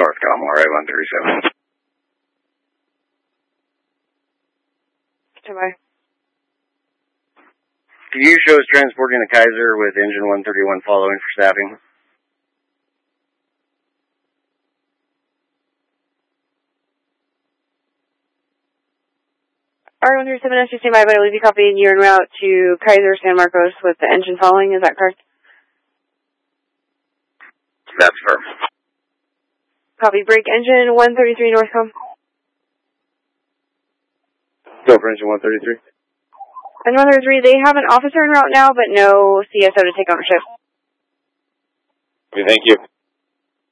Northcom, alright, 137. Goodbye. You shows transporting the Kaiser with engine 131 following for staffing. R137 SC standby, but I believe you copied you're en route to Kaiser San Marcos with the engine following, is that correct? That's firm. Copy, break engine 133 Northcom. Go for engine 133. Engine 133, they have an officer en route now, but no CSO to take ownership. Okay, thank you.